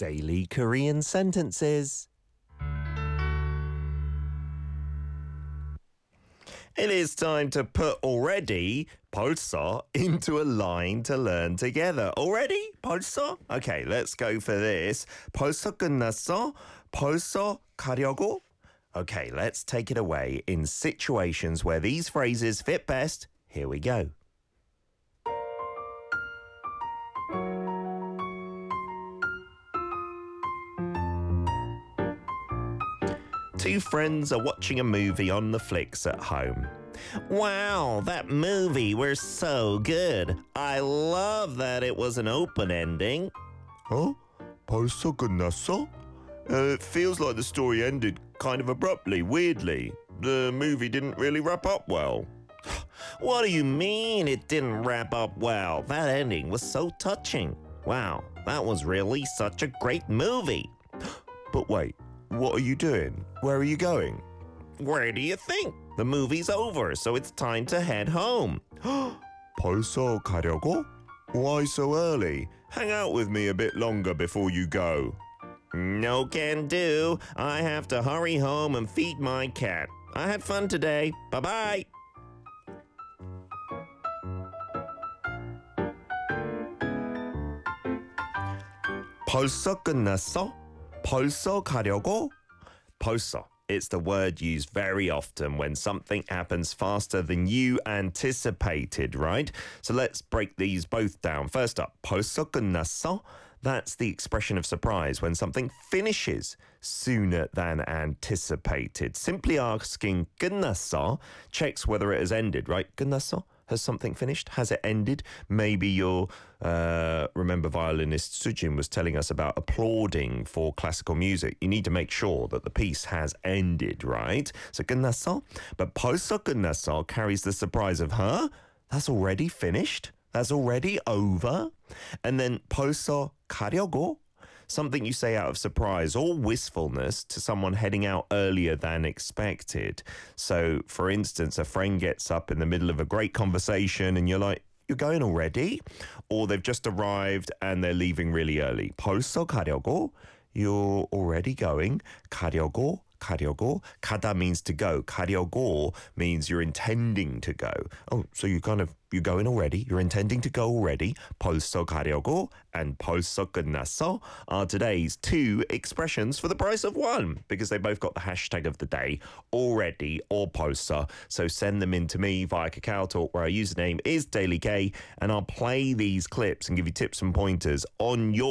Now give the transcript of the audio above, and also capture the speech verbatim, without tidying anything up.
Daily Korean sentences. It is time to put already, 벌써, into a line to learn together. Already? 벌써? Okay, let's go for this. 벌써 끝났어? 벌써 가려고? Okay, let's take it away in situations where these phrases fit best. Here we go. Two friends are watching a movie on the flicks at home. Wow, that movie was so good. I love that it was an open ending. Huh? 벌써 끝났어? Uh, it feels like the story ended kind of abruptly, weirdly. The movie didn't really wrap up well. What do you mean it didn't wrap up well? That ending was so touching. Wow, that was really such a great movie. But wait, what are you doing? Where are you going? Where do you think? The movie's over, so it's time to head home. 벌써 가려고? Why so early? Hang out with me a bit longer before you go. No can do. I have to hurry home and feed my cat. I had fun today. Bye-bye. 벌써 끝났어? 벌써 가려고? 벌써. It's the word used very often when something happens faster than you anticipated, right? So let's break these both down. First up, 벌써 끝났어? That's the expression of surprise when something finishes sooner than anticipated. Simply asking 끝났어 checks whether it has ended, right? 끝났어? Has something finished? Has it ended? Maybe your, uh, remember violinist Sujin was telling us about applauding for classical music. You need to make sure that the piece has ended, right? So 끝났어? But 벌써 끝났어 carries the surprise of, huh? That's already finished? That's already over? And then 벌써 가려고? Something you say out of surprise or wistfulness to someone heading out earlier than expected. So, for instance, a friend gets up in the middle of a great conversation and you're like, you're going already? Or they've just arrived and they're leaving really early. 벌써 가려고? You're already going. 가려고? 가려고? 가다 means to go. 가려고 means you're intending to go. Oh, so you kind of, you're going already. You're intending to go already. 벌써 가려고 and 벌써 끝났어 are today's two expressions for the price of one because they both got the hashtag of the day, already or 벌써. So send them in to me via Kakao Talk where our username is Daily K and I'll play these clips and give you tips and pointers on your